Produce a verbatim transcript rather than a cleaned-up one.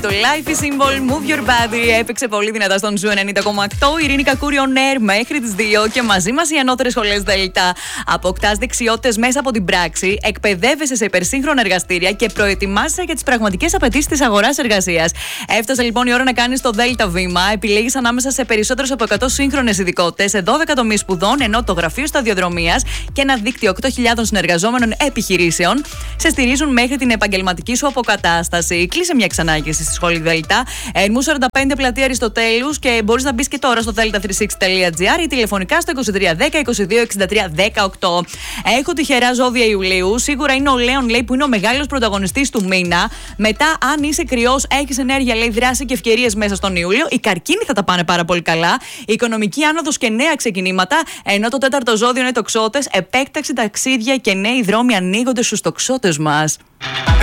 Το Life is Symbol, Move Your Body έπαιξε πολύ δυνατά στον Ζου ενενήντα κόμμα οκτώ. Η Ειρήνη Κακούρη on air μέχρι τις δύο και μαζί μας οι ανώτερες σχολές Δέλτα. Αποκτάς δεξιότητες μέσα από την πράξη, εκπαιδεύεσαι σε υπερσύγχρονα εργαστήρια και προετοιμάσαι για τις πραγματικές απαιτήσεις της αγοράς εργασίας. Έφτασε λοιπόν η ώρα να κάνεις το Δέλτα βήμα. Επιλέγεις ανάμεσα σε περισσότερες από εκατό σύγχρονες ειδικότητες, σε δώδεκα τομείς σπουδών, ενώ το γραφείο σταδιοδρομίας και ένα δίκτυο οκτώ χιλιάδων συνεργαζόμενων επιχειρήσεων σε στηρίζουν μέχρι την επαγγελματική σου αποκατάσταση. Κλείσε μια εξανάγκηση στη σχολή Δέλτα. Ερμού σαράντα πέντε πλατεία Αριστοτέλους και μπορείς να μπεις και τώρα στο delta τριακόσια εξήντα τελεία τζι άρ ή τηλεφωνικά στο είκοσι τρία δέκα είκοσι δύο εξήντα τρία δεκαοκτώ. Έχω τυχερά ζώδια Ιουλίου. Σίγουρα είναι ο Λέων, λέει, που είναι ο μεγάλος πρωταγωνιστής του μήνα. Μετά, αν είσαι κρυός, έχεις ενέργεια, λέει, δράση και ευκαιρίες μέσα στον Ιούλιο. Οι καρκίνοι θα τα πάνε πάρα πολύ καλά. Η οικονομική άνοδος και νέα ξεκινήματα. Ενώ το τέταρτο ζώδιο είναι τοξότες. Επέκταξη, ταξίδια και νέοι δρόμοι ανοίγονται στους τοξότες μας.